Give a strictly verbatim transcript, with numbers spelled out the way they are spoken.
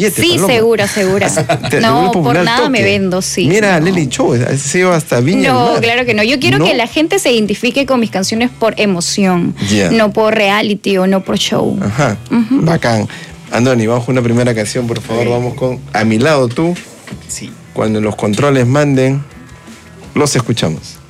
billetes. Sí, segura, segura. No, por nada me vendo, sí. Mira, no. Lely Show, se lleva hasta Viña No, del Mar. claro que no. Yo quiero ¿No? que la gente se identifique con mis canciones por emoción, Yeah. no por reality o no por show. Ajá, uh-huh. Bacán. Andoni, vamos con una primera canción, por favor. Sí. Vamos con A mi lado tú. Sí. Cuando los controles manden, los escuchamos.